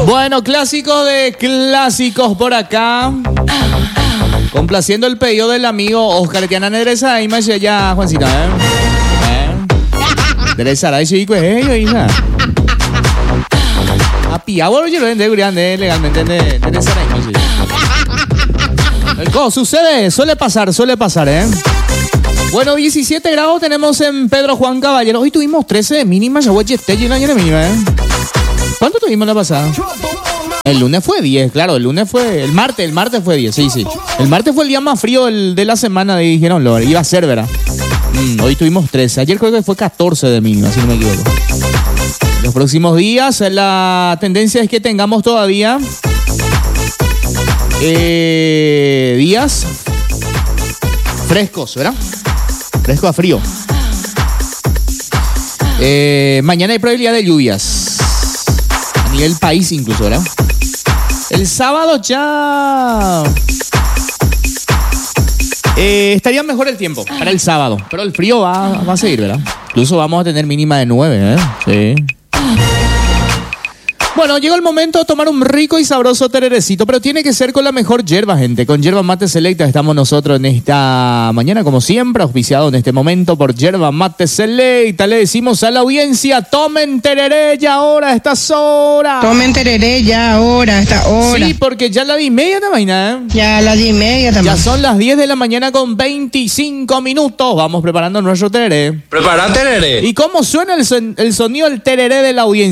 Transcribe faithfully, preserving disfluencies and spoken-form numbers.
Bueno, clásico de clásicos por acá. Complaciendo el pedido del amigo Oscar, que ana Nereza y más allá, Juancita, ¿eh? ¿Eh? Nereza, la dice, ¿eh? Yo, hija. A piabo, yo lo entiendo, legalmente, Nereza, ¿cómo sucede? Suele pasar, suele pasar, ¿eh? Bueno, diecisiete grados tenemos en Pedro Juan Caballero. Hoy tuvimos trece de mínima, ya voy a estar llena de mínima, ¿eh? ¿Cuánto tuvimos la pasada? El lunes fue diez, claro, el lunes fue... El martes, el martes fue diez, sí, sí. El martes fue el día más frío el, de la semana, dijeron, lo iba a ser, ¿verdad? Mm, hoy tuvimos trece, ayer creo que fue catorce de mínima, si no me equivoco. Los próximos días, la tendencia es que tengamos todavía... Eh, días frescos, ¿verdad? Fresco a frío. Eh, mañana hay probabilidad de lluvias. A nivel país incluso, ¿verdad? El sábado ya... Eh, estaría mejor el tiempo para el sábado. Pero el frío va, va a seguir, ¿verdad? Incluso vamos a tener mínima de nueve, ¿eh? Sí. Bueno, llegó el momento de tomar un rico y sabroso tererecito, pero tiene que ser con la mejor yerba, gente. Con Yerba Mate Selecta estamos nosotros en esta mañana, como siempre, auspiciado en este momento por Yerba Mate Selecta. Le decimos a la audiencia, tomen tereré ya ahora, a estas horas. Tomen tereré ya ahora, a esta hora. Sí, porque ya a las diez y media de mañana, ¿eh? Ya a las diez y media también. Ya son las diez de la mañana con veinticinco minutos. Vamos preparando nuestro tereré. Prepara tereré. ¿Y cómo suena el, son- el sonido del tereré de la audiencia?